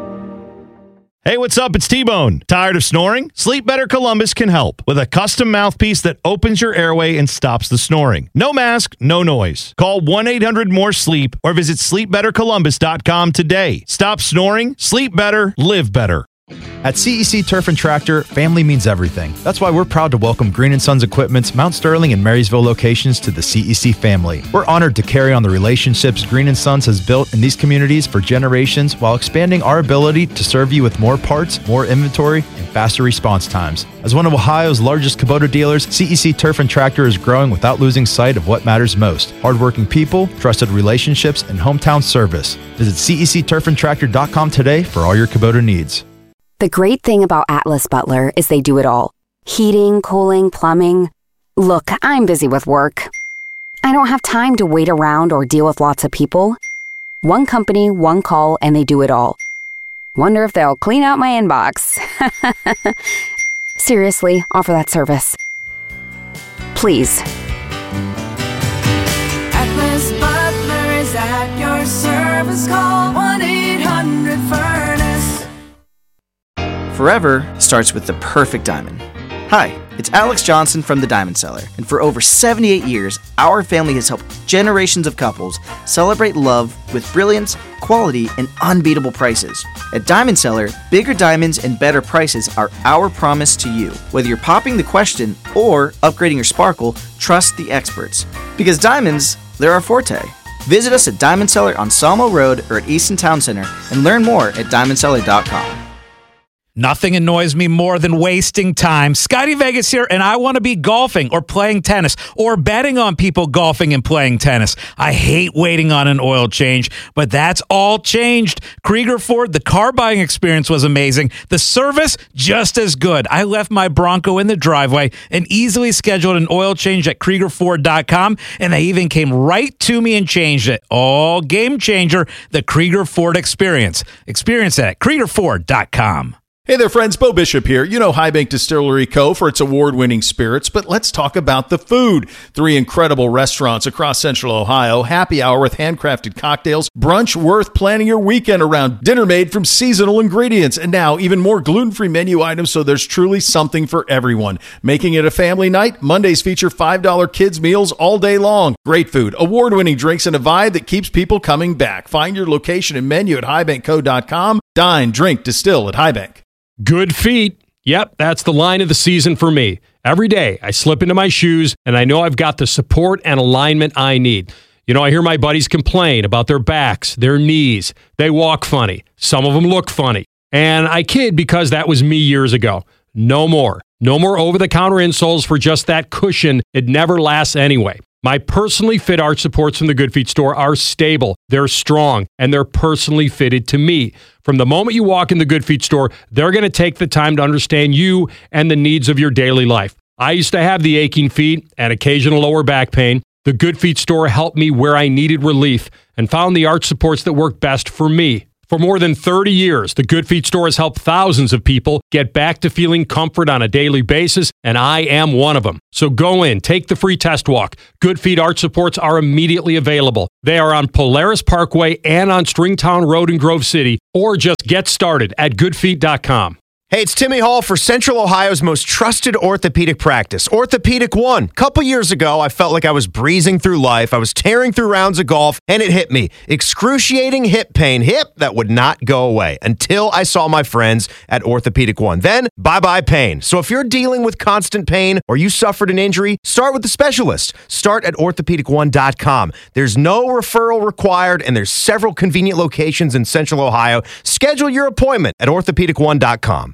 Hey, what's up? It's T-Bone. Tired of snoring? Sleep Better Columbus can help with a custom mouthpiece that opens your airway and stops the snoring. No mask, no noise. Call one eight hundred more sleep or visit sleep better columbus dot com today. Stop snoring, sleep better, live better. At C E C Turf and Tractor, family means everything. That's why we're proud to welcome Green and Sons Equipment's Mount Sterling and Marysville locations to the C E C family. We're honored to carry on the relationships Green and Sons has built in these communities for generations while expanding our ability to serve you with more parts, more inventory, and faster response times. As one of Ohio's largest Kubota dealers, C E C Turf and Tractor is growing without losing sight of what matters most: hardworking people, trusted relationships, and hometown service. Visit C E C turf and tractor dot com today for all your Kubota needs. The great thing about Atlas Butler is they do it all. Heating, cooling, plumbing. Look, I'm busy with work. I don't have time to wait around or deal with lots of people. One company, one call, and they do it all. Wonder if they'll clean out my inbox. Seriously, offer that service. Please. Atlas Butler is at your service. Call one eight hundred furnace. Forever starts with the perfect diamond. Hi, it's Alex Johnson from The Diamond Seller, and for over seventy-eight years, our family has helped generations of couples celebrate love with brilliance, quality, and unbeatable prices. At Diamond Seller, bigger diamonds and better prices are our promise to you. Whether you're popping the question or upgrading your sparkle, trust the experts. Because diamonds, they're our forte. Visit us at Diamond Seller on Salmo Road or at Easton Town Center and learn more at diamond seller dot com. Nothing annoys me more than wasting time. Scotty Vegas here, and I want to be golfing or playing tennis or betting on people golfing and playing tennis. I hate waiting on an oil change, but that's all changed. Krieger Ford, the car buying experience was amazing. The service, just as good. I left my Bronco in the driveway and easily scheduled an oil change at Krieger Ford dot com, and they even came right to me and changed it. Oh, game changer, the Krieger Ford experience. Experience it at Krieger Ford dot com. Hey there, friends. Bo Bishop here. You know High Bank Distillery Co. for its award-winning spirits, but let's talk about the food. Three incredible restaurants across Central Ohio, happy hour with handcrafted cocktails, brunch worth planning your weekend around, dinner made from seasonal ingredients, and now even more gluten-free menu items, so there's truly something for everyone. Making it a family night, Mondays feature five dollar kids meals all day long. Great food, award-winning drinks, and a vibe that keeps people coming back. Find your location and menu at high bank co dot com. Dine, drink, distill at High Bank. Good feet. Yep, that's the line of the season for me. Every day, I slip into my shoes, and I know I've got the support and alignment I need. You know, I hear my buddies complain about their backs, their knees. They walk funny. Some of them look funny. And I kid because that was me years ago. No more. No more over-the-counter insoles for just that cushion. It never lasts anyway. My personally fit arch supports from the Good Feet store are stable, they're strong, and they're personally fitted to me. From the moment you walk in the Good Feet store, they're going to take the time to understand you and the needs of your daily life. I used to have the aching feet and occasional lower back pain. The Good Feet store helped me where I needed relief and found the arch supports that work best for me. For more than thirty years, the Good Feet store has helped thousands of people get back to feeling comfort on a daily basis, and I am one of them. So go in, take the free test walk. Good Feet arch supports are immediately available. They are on Polaris Parkway and on Stringtown Road in Grove City, or just get started at good feet dot com. Hey, it's Timmy Hall for Central Ohio's most trusted orthopedic practice, Orthopedic One. Couple years ago, I felt like I was breezing through life. I was tearing through rounds of golf, and it hit me. Excruciating hip pain, hip that would not go away until I saw my friends at Orthopedic One. Then, bye-bye pain. So if you're dealing with constant pain or you suffered an injury, start with the specialist. Start at orthopedic one dot com. There's no referral required, and there's several convenient locations in Central Ohio. Schedule your appointment at orthopedic one dot com.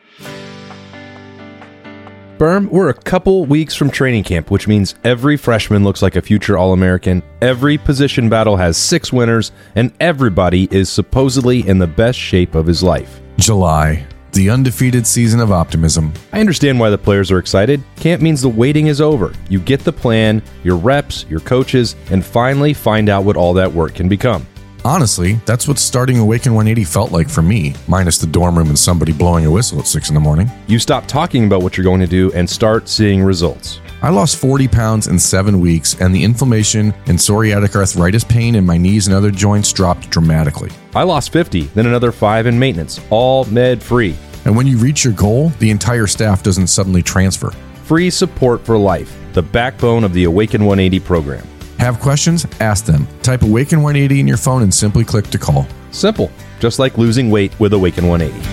Berm, we're a couple weeks from training camp, which means every freshman looks like a future All-American, every position battle has six winners, and everybody is supposedly in the best shape of his life. July, the undefeated season of optimism. I understand why the players are excited. Camp means the waiting is over. You get the plan, your reps, your coaches, and finally find out what all that work can become. Honestly, that's what starting Awaken one eighty felt like for me, minus the dorm room and somebody blowing a whistle at six in the morning. You stop talking about what you're going to do and start seeing results. I lost forty pounds in seven weeks, and the inflammation and psoriatic arthritis pain in my knees and other joints dropped dramatically. I lost fifty, then another five in maintenance, all med-free. And when you reach your goal, the entire staff doesn't suddenly transfer. Free support for life, the backbone of the Awaken one eighty program. Have questions? Ask them. Type Awaken one eighty in your phone and simply click to call. Simple, just like losing weight with Awaken one eighty.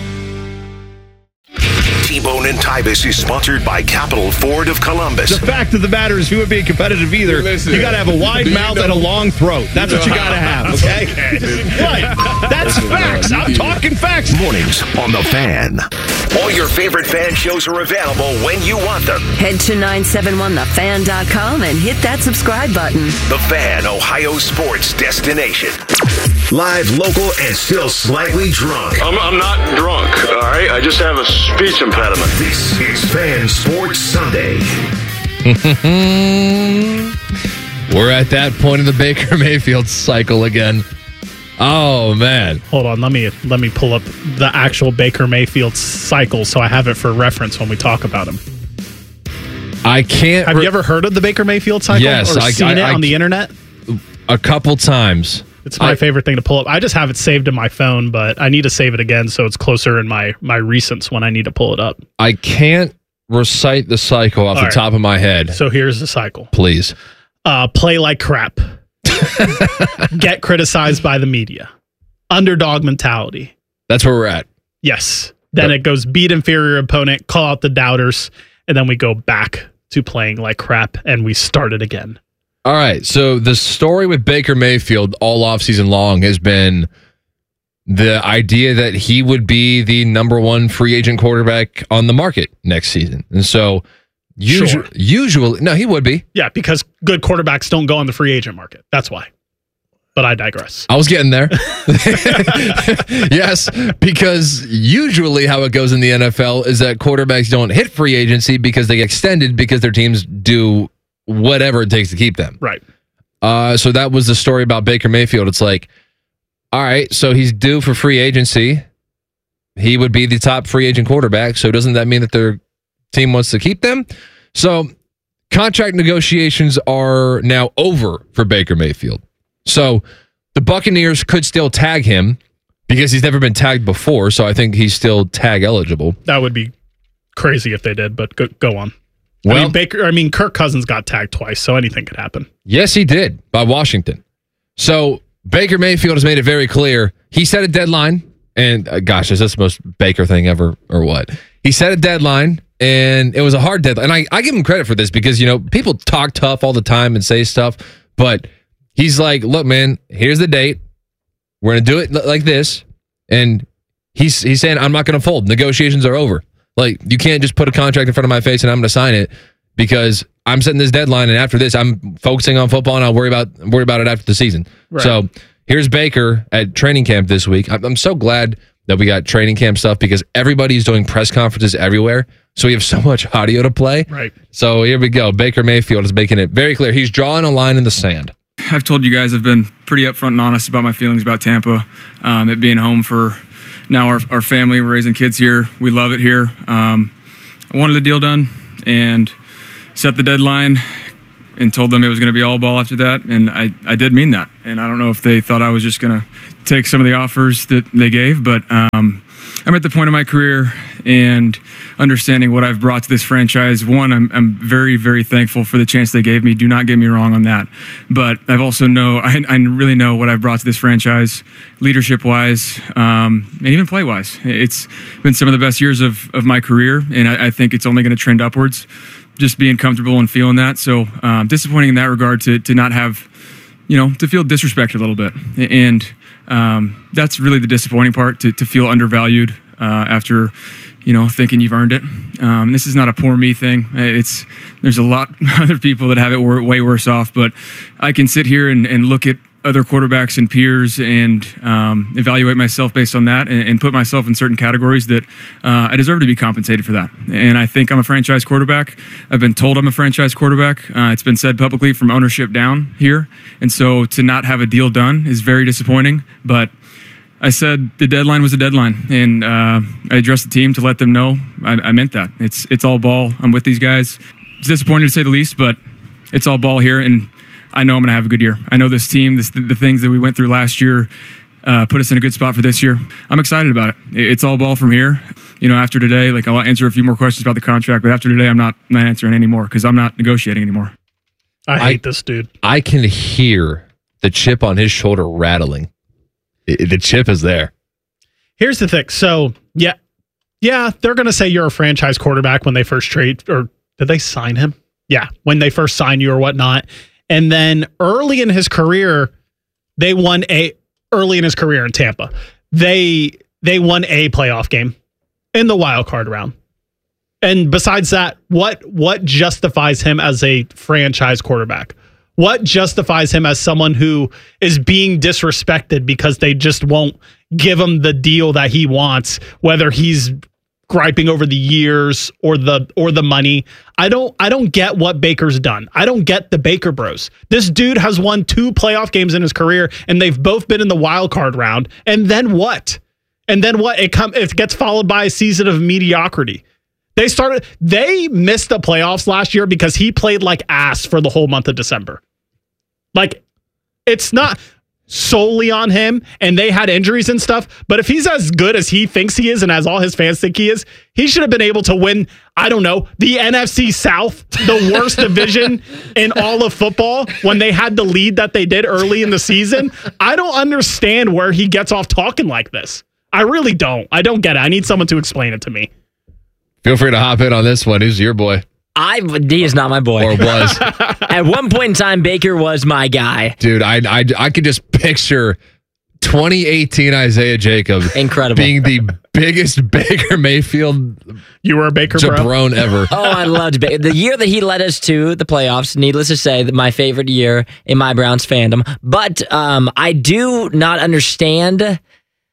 T-Bone and Tybus is sponsored by Capital Ford of Columbus. The fact of the matter is, if you would be competitive either, Listen, you got to have a wide you mouth know, and a long throat. That's you what you know got to how- have, okay? Right. That's facts. I'm talking facts. Mornings on The Fan. All your favorite fan shows are available when you want them. Head to nine seven one the fan dot com and hit that subscribe button. The Fan, Ohio sports destination. Live, local, and still slightly drunk. I'm, I'm not drunk, all right? I just have a speech impediment. This is Fan Sports Sunday. We're at that point of the Baker Mayfield cycle again. Oh, man. Hold on, let me let me pull up the actual Baker Mayfield cycle so I have it for reference when we talk about him. I can't. Have re- you ever heard of the Baker Mayfield cycle? Yes, or I, seen I, it I, on the internet? A couple times. It's my I, favorite thing to pull up. I just have it saved in my phone, but I need to save it again so it's closer in my my recents when I need to pull it up. I can't recite the cycle off All the right. top of my head. So here's the cycle. Please. Uh, play like crap. Get criticized by the media. Underdog mentality. That's where we're at. Yes. Then Yep. it goes beat inferior opponent, call out the doubters, and then we go back to playing like crap and we start it again. All right. So the story with Baker Mayfield all offseason long has been the idea that he would be the number one free agent quarterback on the market next season. And so usu- Sure. usually, no, he would be. Yeah, because good quarterbacks don't go on the free agent market. That's why. But I digress. I was getting there. Yes, because usually how it goes in the N F L is that quarterbacks don't hit free agency because they get extended because their teams do whatever it takes to keep them. Right. Uh, so that was the story about Baker Mayfield. It's like, all right, so he's due for free agency. He would be the top free agent quarterback. So doesn't that mean that their team wants to keep them? So contract negotiations are now over for Baker Mayfield. So the Buccaneers could still tag him because he's never been tagged before. So I think he's still tag eligible. That would be crazy if they did, but go, go on. I Well- mean, Baker. I mean, Kirk Cousins got tagged twice, so anything could happen. Yes, he did by Washington. So Baker Mayfield has made it very clear. He set a deadline, and uh, gosh, is this the most Baker thing ever or what? He set a deadline, and it was a hard deadline. And I, I give him credit for this because, you know, people talk tough all the time and say stuff, but he's like, look, man, here's the date. We're going to do it l- like this. And he's he's saying, I'm not going to fold. Negotiations are over. Like, you can't just put a contract in front of my face and I'm going to sign it because I'm setting this deadline. And after this, I'm focusing on football and I'll worry about worry about it after the season. Right. So here's Baker at training camp this week. I'm, I'm so glad that we got training camp stuff because everybody's doing press conferences everywhere. So we have so much audio to play. Right. So here we go. Baker Mayfield is making it very clear. He's drawing a line in the sand. I've told you guys I've been pretty upfront and honest about my feelings about Tampa. Um, it being home for now our, our family. We're raising kids here. We love it here. Um, I wanted the deal done and set the deadline and told them it was going to be all ball after that. And I, I did mean that. And I don't know if they thought I was just going to take some of the offers that they gave, but um, I'm at the point of my career and understanding what I've brought to this franchise. One, I'm, I'm very, very thankful for the chance they gave me. Do not get me wrong on that. But I've also know, I, I really know what I've brought to this franchise, leadership-wise, um, and even play-wise. It's been some of the best years of, of my career, and I, I think it's only going to trend upwards, just being comfortable and feeling that. So um, disappointing in that regard to to not have, you know, to feel disrespected a little bit. And um, that's really the disappointing part, to, to feel undervalued uh, after, you know, thinking you've earned it. Um, this is not a poor me thing. It's there's a lot of other people that have it way worse off, but I can sit here and, and look at other quarterbacks and peers and um, evaluate myself based on that and, and put myself in certain categories that uh, I deserve to be compensated for that. And I think I'm a franchise quarterback. I've been told I'm a franchise quarterback. Uh, it's been said publicly from ownership down here. And so to not have a deal done is very disappointing. But I said the deadline was a deadline, and uh, I addressed the team to let them know I, I meant that. It's it's all ball. I'm with these guys. It's disappointing to say the least, but it's all ball here, and I know I'm going to have a good year. I know this team, this, the, the things that we went through last year, uh, put us in a good spot for this year. I'm excited about it. It's all ball from here. You know, after today, like I'll answer a few more questions about the contract, but after today, I'm not, not answering anymore because I'm not negotiating anymore. I hate I, this dude. I can hear the chip on his shoulder rattling. It, the chip is there. Here's the thing. So, yeah, yeah, they're going to say you're a franchise quarterback when they first trade, or did they sign him? Yeah, when they first sign you or whatnot. And then early in his career, they won a early in his career in Tampa. They they won a playoff game in the wild card round. And besides that, what what justifies him as a franchise quarterback? What justifies him as someone who is being disrespected because they just won't give him the deal that he wants, whether he's griping over the years or the or the money? I don't I don't get what Baker's done. I don't get the Baker Bros. This dude has won two playoff games in his career, and they've both been in the wild card round. And then what? And then what? It come it gets followed by a season of mediocrity. They started they missed the playoffs last year because he played like ass for the whole month of December. Like, it's not solely on him, and they had injuries and stuff, but if he's as good as he thinks he is and as all his fans think he is, he should have been able to win, I don't know, the N F C South, the worst division in all of football, when they had the lead that they did early in the season. I don't understand where he gets off talking like this. I really don't. I don't get it. I need someone to explain it to me. Feel free to hop in on this one. Who's your boy? I he is not my boy. Or was. At one point in time, Baker was my guy. Dude, I I, I could just picture twenty eighteen Isaiah Jacob incredible being the biggest Baker Mayfield you were a Baker jabron ever. Oh, I loved Baker. The year that he led us to the playoffs, needless to say, my favorite year in my Browns fandom. But um, I do not understand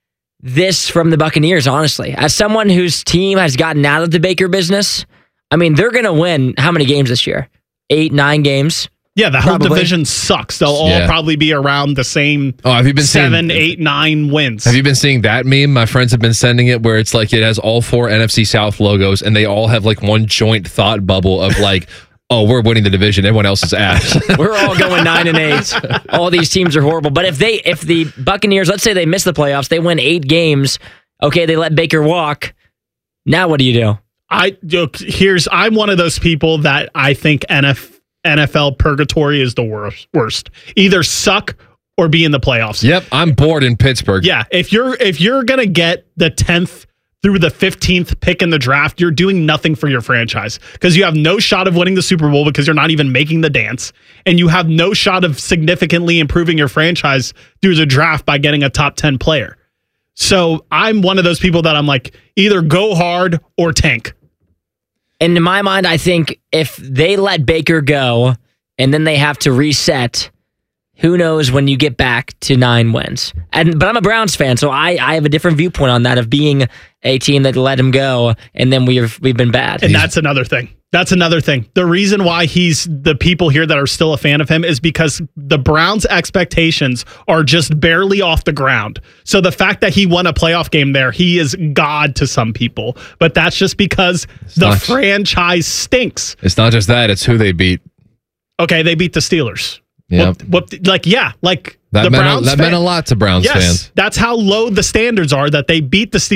this from the Buccaneers, honestly. As someone whose team has gotten out of the Baker business, I mean, they're going to win how many games this year? Eight, nine games? Yeah, the whole Probably. division sucks. They'll all Yeah. probably be around the same Oh, have you been seven, seeing, eight, nine wins. Have you been seeing that meme? My friends have been sending it where it's like it has all four N F C South logos and they all have like one joint thought bubble of like, oh, we're winning the division. Everyone else is ass. We're all going nine and eight. All these teams are horrible. But if they, if the Buccaneers, let's say they miss the playoffs, they win eight games. Okay, they let Baker walk. Now what do you do? I look, here's I'm one of those people that I think N F, N F L purgatory is the worst. Worst. Either suck or be in the playoffs. Yep, I'm bored in Pittsburgh. Yeah, if you're if you're gonna get the tenth through the fifteenth pick in the draft, you're doing nothing for your franchise because you have no shot of winning the Super Bowl because you're not even making the dance, and you have no shot of significantly improving your franchise through the draft by getting a top ten player. So I'm one of those people that I'm like, either go hard or tank. And in my mind, I think if they let Baker go and then they have to reset, who knows when you get back to nine wins. And but I'm a Browns fan, so I, I have a different viewpoint on that of being a team that let him go, and then we've we've been bad. And that's another thing. That's another thing. The reason why he's the people here that are still a fan of him is because the Browns' expectations are just barely off the ground. So the fact that he won a playoff game there, he is God to some people. But that's just because It's the not- franchise stinks. It's not just that; it's who they beat. Okay, they beat the Steelers. Yeah, Whoop- whoop- like yeah, like that the meant Browns a, that fan- meant a lot to Browns yes, fans. that's how low the standards are. That they beat the Steelers.